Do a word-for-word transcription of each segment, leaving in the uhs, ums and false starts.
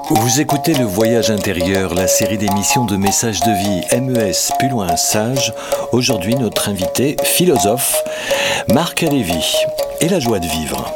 Vous écoutez Le Voyage intérieur, la série d'émissions de messages de vie M E S plus loin sage. Aujourd'hui, notre invité, philosophe, Marc Halévy, et la joie de vivre.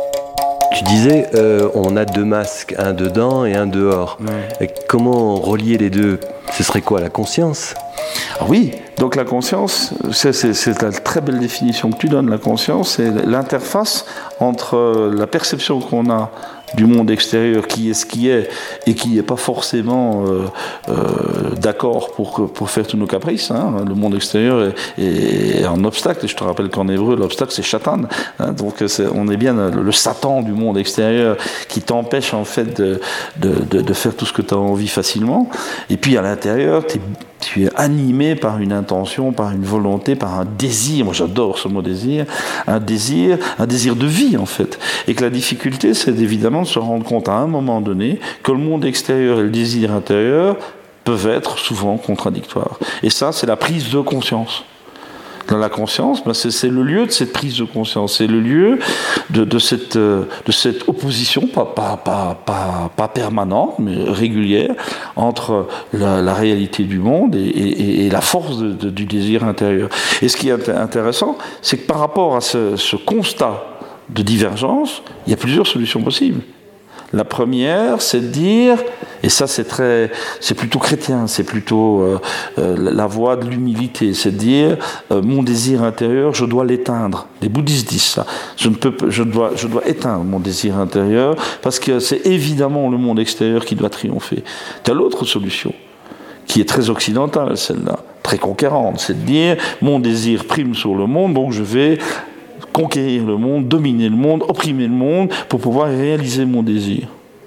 Tu disais, euh, on a deux masques, un dedans et un dehors. Ouais. Et comment relier les deux ? Ce serait quoi, la conscience ? Ah oui, donc la conscience, c'est, c'est, c'est la très belle définition que tu donnes. La conscience, c'est l'interface entre la perception qu'on a du monde extérieur, qui est ce qui est, et qui n'est pas forcément euh, euh, d'accord pour, pour faire tous nos caprices. Hein. Le monde extérieur est, est un obstacle, et je te rappelle qu'en hébreu, l'obstacle c'est Shatan. Hein. Donc c'est, on est bien le, le Satan du monde extérieur qui t'empêche en fait de, de, de, de faire tout ce que tu as envie facilement. Et puis à l'intérieur, t'es tu es animé par une intention, par une volonté, par un désir. Moi, j'adore ce mot désir. Un désir, un désir de vie, en fait. Et que la difficulté, c'est évidemment de se rendre compte à un moment donné que le monde extérieur et le désir intérieur peuvent être souvent contradictoires. Et ça, c'est la prise de conscience. Dans la conscience, ben c'est, c'est le lieu de cette prise de conscience, c'est le lieu de, de, cette, de cette opposition, pas, pas, pas, pas, pas permanente, mais régulière, entre la, la réalité du monde et, et, et la force de, de, du désir intérieur. Et ce qui est intéressant, c'est que par rapport à ce, ce constat de divergence, il y a plusieurs solutions possibles. La première, c'est de dire, et ça c'est très, c'est plutôt chrétien, c'est plutôt euh, euh, la voie de l'humilité, c'est de dire euh, mon désir intérieur, je dois l'éteindre. Les bouddhistes disent ça. Je ne peux, je dois, je dois éteindre mon désir intérieur parce que c'est évidemment le monde extérieur qui doit triompher. Tu as l'autre solution, qui est très occidentale, celle-là, très conquérante, c'est de dire mon désir prime sur le monde, donc je vais conquérir le monde, dominer le monde, opprimer le monde pour pouvoir réaliser mon désir.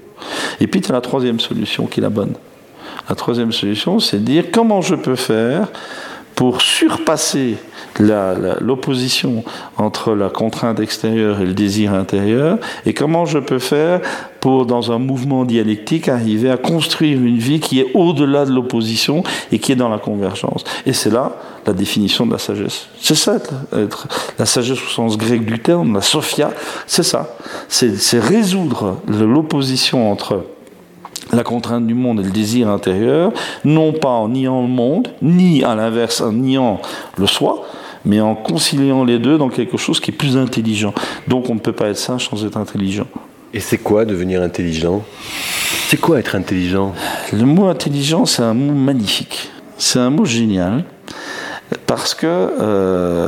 Et puis tu as la troisième solution qui est la bonne. La troisième solution, c'est de dire comment je peux faire pour surpasser la, la, l'opposition entre la contrainte extérieure et le désir intérieur, et comment je peux faire pour, dans un mouvement dialectique, arriver à construire une vie qui est au-delà de l'opposition et qui est dans la convergence. Et c'est là la définition de la sagesse. C'est ça, être, la sagesse au sens grec du terme, la sophia, c'est ça. C'est, c'est résoudre l'opposition entre la contrainte du monde et le désir intérieur, non pas en niant le monde, ni à l'inverse en niant le soi, mais en conciliant les deux dans quelque chose qui est plus intelligent. Donc on ne peut pas être sage sans être intelligent. Et c'est quoi devenir intelligent ? C'est quoi être intelligent ? Le mot intelligent, c'est un mot magnifique. C'est un mot génial, parce que, euh,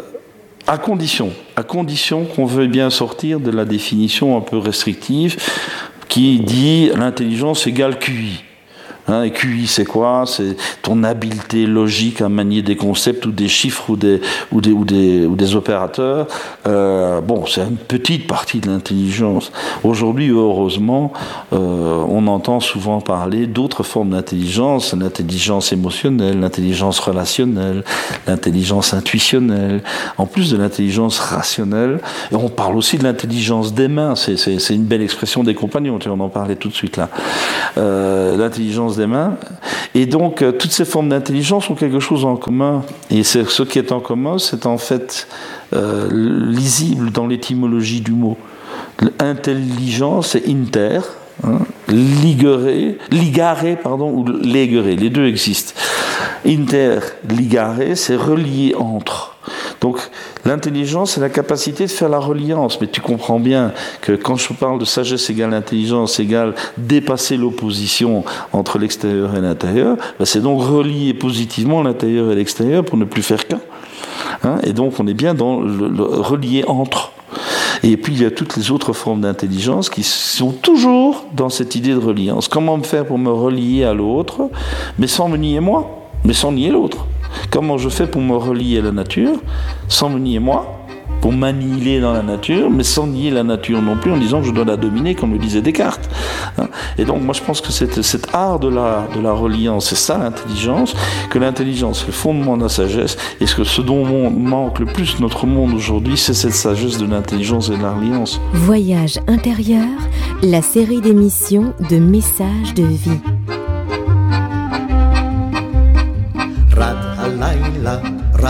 à condition, à condition qu'on veuille bien sortir de la définition un peu restrictive, qui dit l'intelligence égale Q I. Hein, et Q I, c'est quoi ? C'est ton habileté logique à manier des concepts ou des chiffres ou des, ou des, ou des, ou des opérateurs. Euh, bon, c'est une petite partie de l'intelligence. Aujourd'hui, heureusement, euh, on entend souvent parler d'autres formes d'intelligence, l'intelligence émotionnelle, l'intelligence relationnelle, l'intelligence intuitionnelle, en plus de l'intelligence rationnelle. Et on parle aussi de l'intelligence des mains. C'est, c'est, c'est une belle expression des compagnons, tu vois, on en parlait tout de suite là. Euh, l'intelligence des mains. Et donc, euh, toutes ces formes d'intelligence ont quelque chose en commun. Et c'est, ce qui est en commun, c'est en fait euh, lisible dans l'étymologie du mot. Intelligence, c'est inter, hein, ligere, ligare, pardon, ou legere, les deux existent. Inter, ligare, c'est relié entre. Donc, l'intelligence, c'est la capacité de faire la reliance. Mais tu comprends bien que quand je parle de sagesse égale intelligence égale dépasser l'opposition entre l'extérieur et l'intérieur, ben c'est donc relier positivement l'intérieur et l'extérieur pour ne plus faire qu'un. Hein, et donc, on est bien dans le, le relier entre. Et puis, il y a toutes les autres formes d'intelligence qui sont toujours dans cette idée de reliance. Comment me faire pour me relier à l'autre, mais sans me nier moi, mais sans nier l'autre. Comment je fais pour me relier à la nature, sans me nier moi, pour m'annihiler dans la nature, mais sans nier la nature non plus, en disant que je dois la dominer, comme le disait Descartes. Et donc, moi, je pense que c'est cet art de la, de la reliance, c'est ça l'intelligence, que l'intelligence est le fondement de la sagesse, et ce, que, ce dont manque le plus notre monde aujourd'hui, c'est cette sagesse de l'intelligence et de la reliance. Voyage intérieur, la série d'émissions de messages de vie.